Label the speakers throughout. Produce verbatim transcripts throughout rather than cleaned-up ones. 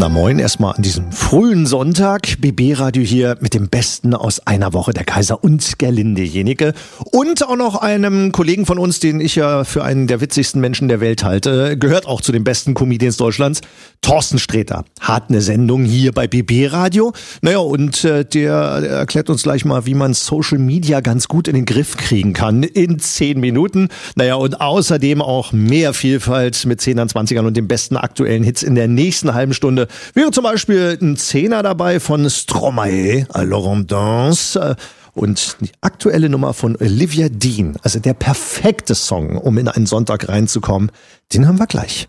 Speaker 1: Na moin, erstmal an diesem frühen Sonntag. B B-Radio hier mit dem Besten aus einer Woche, der Kaiser und Gerlinde Jenike. Und auch noch einem Kollegen von uns, den ich ja für einen der witzigsten Menschen der Welt halte, gehört auch zu den besten Comedians Deutschlands. Thorsten Sträter hat eine Sendung hier bei B B-Radio. Naja, und äh, der erklärt uns gleich mal, wie man Social Media ganz gut in den Griff kriegen kann in zehn Minuten. Naja, und außerdem auch mehr Vielfalt mit Zehnern, Zwanzigern und den besten aktuellen Hits in der nächsten halben Stunde. Wäre zum Beispiel ein Zehner dabei von Stromae, Alors on danse, und die aktuelle Nummer von Olivia Dean, also der perfekte Song, um in einen Sonntag reinzukommen, den haben wir gleich.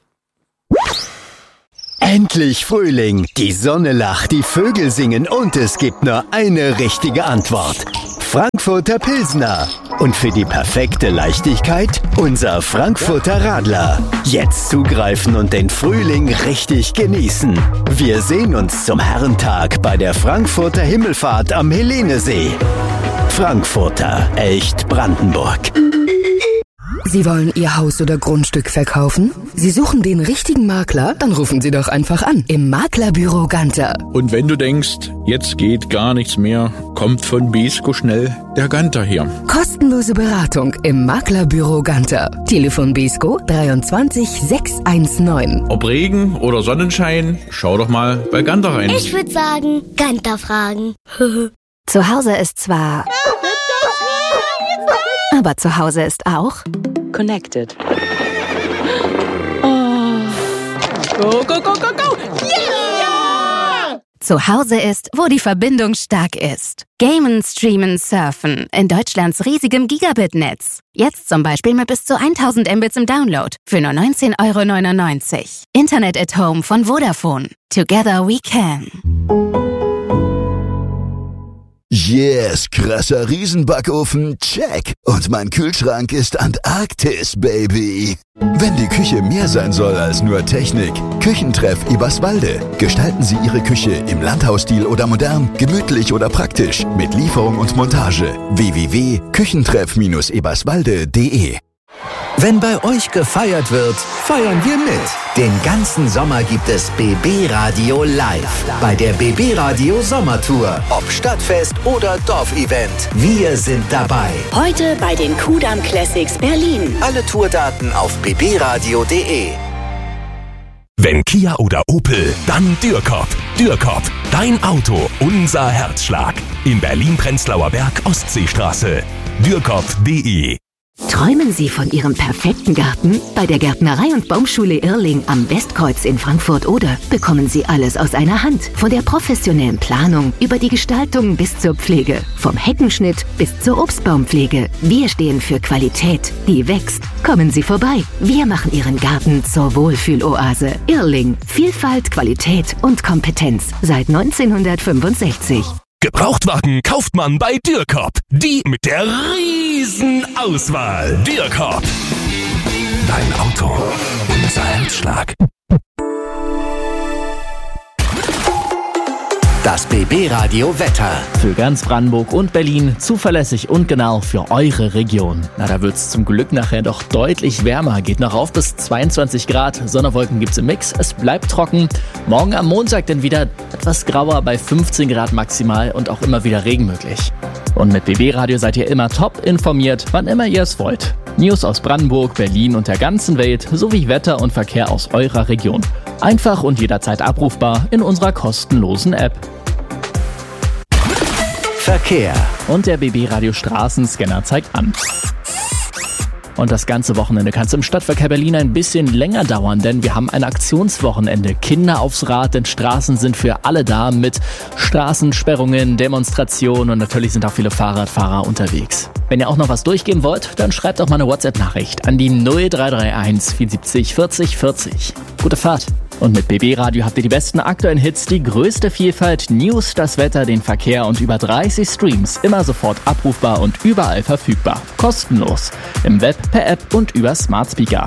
Speaker 2: Endlich Frühling, die Sonne lacht, die Vögel singen und es gibt nur eine richtige Antwort. Frankfurter Pilsner. Und für die perfekte Leichtigkeit unser Frankfurter Radler. Jetzt zugreifen und den Frühling richtig genießen. Wir sehen uns zum Herrentag bei der Frankfurter Himmelfahrt am Helenesee. Frankfurter, echt Brandenburg.
Speaker 3: Sie wollen Ihr Haus oder Grundstück verkaufen? Sie suchen den richtigen Makler? Dann rufen Sie doch einfach an im Maklerbüro Ganter.
Speaker 4: Und wenn du denkst, jetzt geht gar nichts mehr, kommt von Besko schnell der Ganter her.
Speaker 3: Kostenlose Beratung im Maklerbüro Ganter. Telefon Besko dreiundzwanzig sechshundertneunzehn.
Speaker 4: Ob Regen oder Sonnenschein, schau doch mal bei Ganter rein.
Speaker 5: Ich würde sagen, Ganter fragen.
Speaker 6: Zu Hause ist zwar... aber zu Hause ist auch...
Speaker 7: Connected. Oh. Go, go, go, go, go!
Speaker 6: Yeah! Zu Hause ist, wo die Verbindung stark ist. Gamen, streamen, surfen in Deutschlands riesigem Gigabit-Netz. Jetzt zum Beispiel mit bis zu tausend Mbits im Download für nur neunzehn Euro neunundneunzig. Internet at Home von Vodafone. Together we can.
Speaker 8: Yes, krasser Riesenbackofen, check. Und mein Kühlschrank ist Antarktis, Baby. Wenn die Küche mehr sein soll als nur Technik, Küchentreff Eberswalde. Gestalten Sie Ihre Küche im Landhausstil oder modern, gemütlich oder praktisch, mit Lieferung und Montage. w w w punkt küchentreff eberswalde punkt de.
Speaker 9: Wenn bei euch gefeiert wird, feiern wir mit. Den ganzen Sommer gibt es B B-Radio live bei der B B-Radio Sommertour. Ob Stadtfest oder Dorfevent, wir sind dabei.
Speaker 10: Heute bei den Kudamm Classics Berlin.
Speaker 9: Alle Tourdaten auf b b radio punkt de.
Speaker 11: Wenn Kia oder Opel, dann Dürkop. Dürkop, dein Auto, unser Herzschlag. In Berlin-Prenzlauer Berg, Ostseestraße. dürkop punkt de.
Speaker 12: Träumen Sie von Ihrem perfekten Garten? Bei der Gärtnerei- und Baumschule Irrling am Westkreuz in Frankfurt-Oder bekommen Sie alles aus einer Hand. Von der professionellen Planung über die Gestaltung bis zur Pflege. Vom Heckenschnitt bis zur Obstbaumpflege. Wir stehen für Qualität, die wächst. Kommen Sie vorbei. Wir machen Ihren Garten zur Wohlfühloase. Irrling. Vielfalt, Qualität und Kompetenz. Seit neunzehnhundertfünfundsechzig.
Speaker 11: Gebrauchtwagen kauft man bei Dürkop. Die mit der riesen Auswahl. Dürkop. Dein Auto, unser Herzschlag.
Speaker 9: Das B B-Radio Wetter.
Speaker 13: Für ganz Brandenburg und Berlin zuverlässig und genau für eure Region. Na, da wird's zum Glück nachher doch deutlich wärmer. Geht noch auf bis zweiundzwanzig Grad. Sonnenwolken gibt's im Mix. Es bleibt trocken. Morgen am Montag dann wieder etwas grauer bei fünfzehn Grad maximal und auch immer wieder Regen möglich. Und mit B B-Radio seid ihr immer top informiert, wann immer ihr es wollt. News aus Brandenburg, Berlin und der ganzen Welt sowie Wetter und Verkehr aus eurer Region. Einfach und jederzeit abrufbar in unserer kostenlosen App.
Speaker 9: Verkehr.
Speaker 13: Und der B B-Radio Straßenscanner zeigt an. Und das ganze Wochenende kann es im Stadtverkehr Berlin ein bisschen länger dauern, denn wir haben ein Aktionswochenende. Kinder aufs Rad, denn Straßen sind für alle da mit Straßensperrungen, Demonstrationen und natürlich sind auch viele Fahrradfahrer unterwegs. Wenn ihr auch noch was durchgeben wollt, dann schreibt auch mal eine WhatsApp-Nachricht an die null drei drei eins vierundsiebzig vierzig vierzig. Gute Fahrt! Und mit B B-Radio habt ihr die besten aktuellen Hits, die größte Vielfalt, News, das Wetter, den Verkehr und über dreißig Streams. Immer sofort abrufbar und überall verfügbar. Kostenlos. Im Web, per App und über Smart Speaker.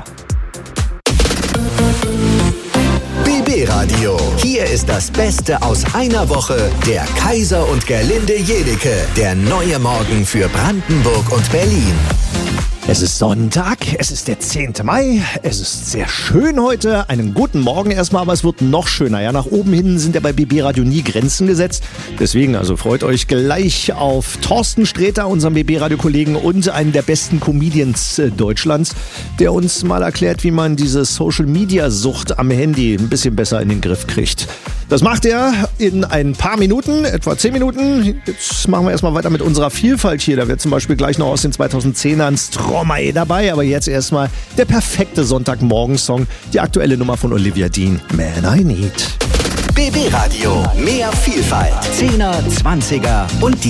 Speaker 9: B B-Radio. Hier ist das Beste aus einer Woche. Der Kaiser und Gerlinde Jenike. Der neue Morgen für Brandenburg und Berlin.
Speaker 1: Es ist Sonntag, es ist der zehnte Mai, es ist sehr schön heute. Einen guten Morgen erstmal, aber es wird noch schöner. Ja, nach oben hin sind ja bei B B Radio nie Grenzen gesetzt. Deswegen also freut euch gleich auf Thorsten Sträter, unseren B B Radio-Kollegen und einen der besten Comedians Deutschlands, der uns mal erklärt, wie man diese Social-Media-Sucht am Handy ein bisschen besser in den Griff kriegt. Das macht er in ein paar Minuten, etwa zehn Minuten. Jetzt machen wir erstmal weiter mit unserer Vielfalt hier. Da wird zum Beispiel gleich noch aus den zweitausendzehnern Stromae dabei. Aber jetzt erstmal der perfekte Sonntagmorgen-Song. Die aktuelle Nummer von Olivia Dean, Man I Need.
Speaker 9: B B Radio, mehr Vielfalt. Zehner, Zwanziger und